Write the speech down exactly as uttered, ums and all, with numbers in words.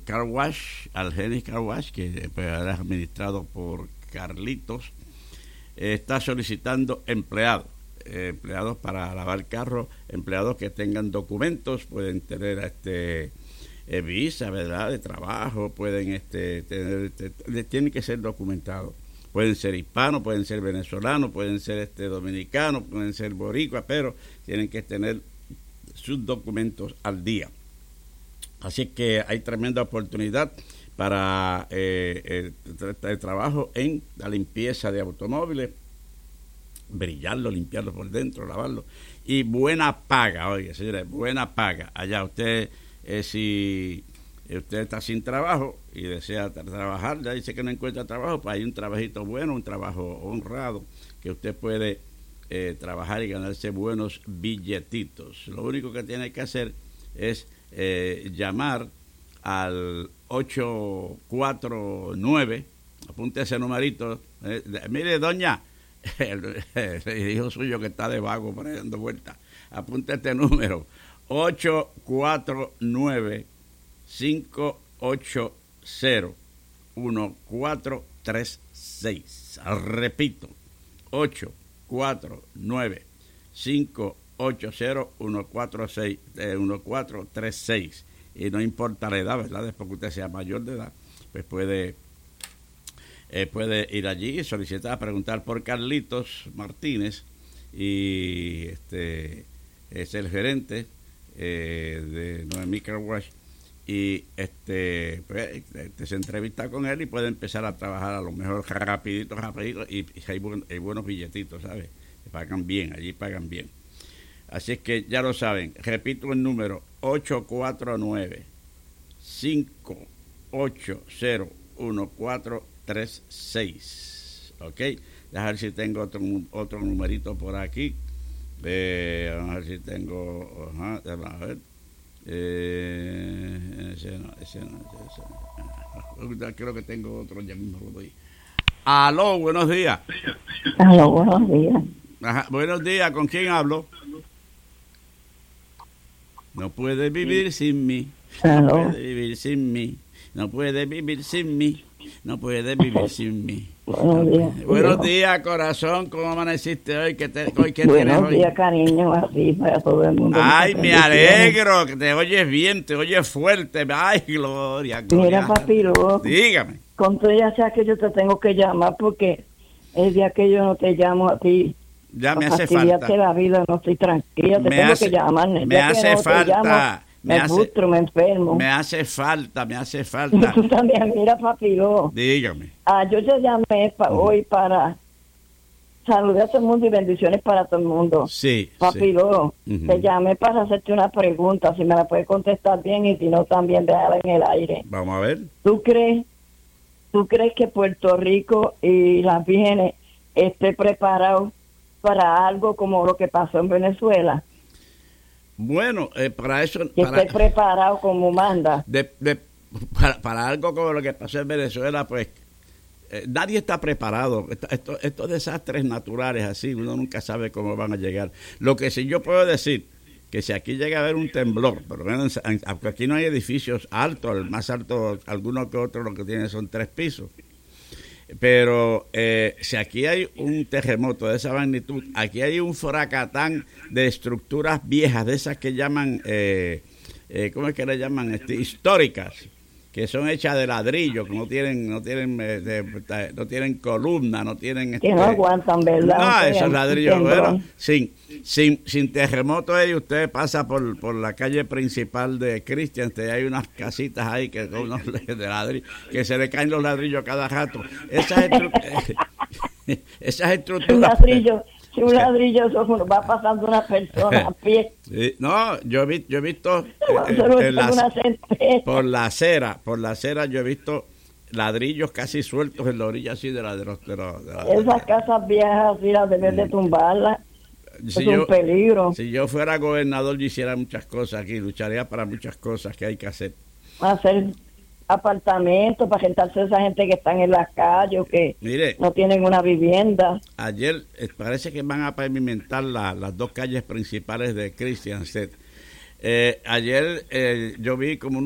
Car Wash, Algenis Car Wash, que pues, es administrado por Carlitos, eh, está solicitando empleados, eh, empleados para lavar carros, empleados que tengan documentos, pueden tener este eh, visa, ¿verdad?, de trabajo, pueden este tener, este, tienen que ser documentados. Pueden ser hispanos, pueden ser venezolanos, pueden ser este dominicanos, pueden ser boricuas, pero tienen que tener sus documentos al día. Así que hay tremenda oportunidad para eh, el, el trabajo en la limpieza de automóviles, brillarlo, limpiarlo por dentro, lavarlo, y buena paga, oiga, señores, buena paga. Allá usted, eh, si usted está sin trabajo y desea tra- trabajar, ya dice que no encuentra trabajo, pues hay un trabajito bueno, un trabajo honrado, que usted puede eh, trabajar y ganarse buenos billetitos. Lo único que tiene que hacer es eh, llamar al ocho cuatro nueve, apunte ese numerito, eh, de, mire doña, el, el hijo suyo que está de vago por ahí dando vueltas, apunte este número, ocho cuatro nueve, cinco ocho cero, uno cuatro tres seis. Repito, ocho cuatro nueve, cinco ocho cero, uno cuatro seis, eh, uno cuatro tres seis. Y no importa la edad, ¿verdad? Después que usted sea mayor de edad, pues puede eh, puede ir allí y solicitar, preguntar por Carlitos Martínez, y este es el gerente eh, de Noemí Car Wash, y este, pues, este se entrevista con él y puede empezar a trabajar a lo mejor rapidito, rapidito, y, y hay, buen, hay buenos billetitos, ¿sabes? Pagan bien, allí pagan bien. Así es que ya lo saben, repito el número, ocho cuatro nueve, cinco ocho cero, uno cuatro tres seis. ¿Ok? Déjame ver si tengo otro, otro numerito por aquí. Eh, vamos a ver si tengo... Ajá, vamos a ver. Eh, ese no, ese no, ese no. Creo que tengo otro, ya mismo lo doy. Aló, buenos días. Aló, buenos días. Ajá, buenos días, ¿con quién hablo? No puede vivir sin mí. Aló. No puede vivir sin mí. No puede vivir sin mí. No puede vivir sin mí. Buenos días. Buenos días, corazón. ¿Cómo amaneciste hoy? ¿Qué, te, hoy, qué tienes Buenos hoy? días, cariño, así para todo el mundo. Ay, me alegro, que te oyes bien, te oyes fuerte. Ay, gloria, gloria. Mira, papiro, Dígame. con todo ya sea que yo te tengo que llamar porque el día que yo no te llamo a ti, Ya me para hace fastidiarte falta. la vida, no estoy tranquila, te Me tengo hace- que llamar. El me día que hace no te falta, llamo, me me hace- frustro, me enfermo. Me hace falta, me hace falta. Tú también, mira, papiro. Dígame. Ah, yo te llamé pa- Ujú. hoy para saludar a todo el mundo y bendiciones para todo el mundo. Sí, Papi sí. Loro, Ujú. te llamé para hacerte una pregunta, si me la puedes contestar bien y si no también déjala en el aire. Vamos a ver. ¿Tú crees, tú crees que Puerto Rico y las vírgenes esté preparado para algo como lo que pasó en Venezuela? Bueno, eh, para eso... Que Para, esté preparado como manda. de- de- para, para algo como lo que pasó en Venezuela, pues eh, nadie está preparado. Esto- esto- estos desastres naturales así, uno nunca sabe cómo van a llegar. Lo que sí yo puedo decir, que si aquí llega a haber un temblor, por lo menos en- aunque aquí no hay edificios altos, el más alto, alguno que otro lo que tiene son tres pisos. Pero eh, si aquí hay un terremoto de esa magnitud, aquí hay un fracatán de estructuras viejas, de esas que llaman, eh, eh, ¿cómo es que le llaman? Este, históricas, que son hechas de ladrillo, que no tienen, no tienen, eh, de- de- no tienen columna, no tienen, Que no este, aguantan, ¿verdad? no, Un esos ladrillos, temblor. bueno, sin, sin, sin terremoto ahí usted pasa por, por la calle principal de Christian, hay unas casitas ahí que son unos de ladrillo, que se le caen los ladrillos cada rato. Esas, estru- esas Un estructuras... ladrillo, si un ladrillo eso va pasando una persona a pie. Sí, no, yo he, vi- yo he visto eh, eh, Solo en las- una centella. por la acera, por la acera yo he visto ladrillos casi sueltos en la orilla así de la de los... De los- de la- de la- Esas casas viejas, así las debes de tumbarlas. Si es yo- un peligro. Si yo fuera gobernador, yo hiciera muchas cosas aquí, lucharía para muchas cosas que hay que hacer. Hacer apartamentos para sentarse a esa gente que están en las calles o que Mire, no tienen una vivienda. ayer eh, parece que van a pavimentar la- las dos calles principales de Christian Set. Eh, ayer eh, yo vi como